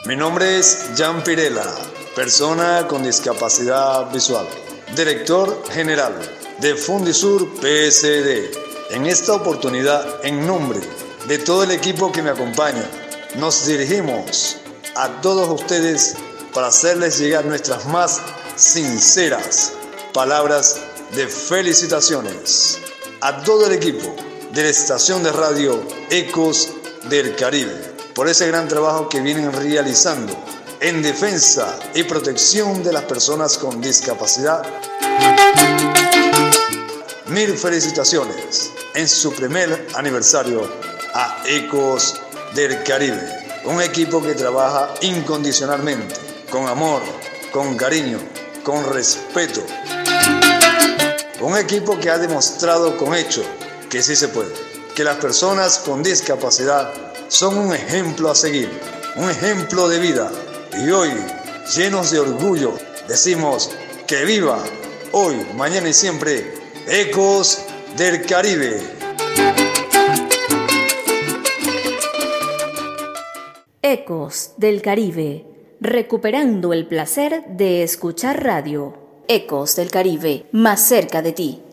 Mi nombre es Jan Pirela, persona con discapacidad visual, director general de Fundisur PSD. En esta oportunidad, en nombre de todo el equipo que me acompaña, nos dirigimos a todos ustedes para hacerles llegar nuestras más sinceras palabras de felicitaciones a todo el equipo de la estación de radio Ecos del Caribe por ese gran trabajo que vienen realizando en defensa y protección de las personas con discapacidad. Mil felicitaciones en su primer aniversario a Ecos del Caribe, un equipo que trabaja incondicionalmente, con amor, con cariño, con respeto. Un equipo que ha demostrado con hecho que sí se puede, que las personas con discapacidad son un ejemplo a seguir, un ejemplo de vida. Y hoy, llenos de orgullo, decimos que viva hoy, mañana y siempre Ecos del Caribe. Ecos del Caribe, recuperando el placer de escuchar radio. Ecos del Caribe, más cerca de ti.